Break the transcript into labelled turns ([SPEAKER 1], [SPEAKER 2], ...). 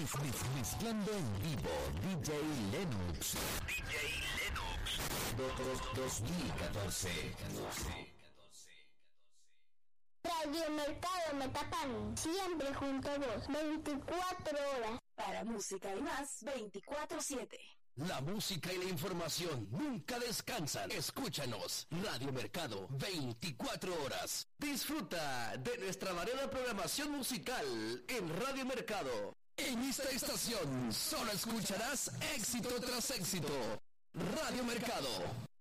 [SPEAKER 1] Mezclando en vivo, DJ Lennox. 2014.
[SPEAKER 2] Radio Mercado Metapán, siempre junto a vos, 24 horas.
[SPEAKER 3] Para música y más, 24/7.
[SPEAKER 1] La música y la información nunca descansan. Escúchanos, Radio Mercado, 24 horas. Disfruta de nuestra variada programación musical en Radio Mercado. En esta estación solo escucharás éxito tras éxito. Radio Mercado.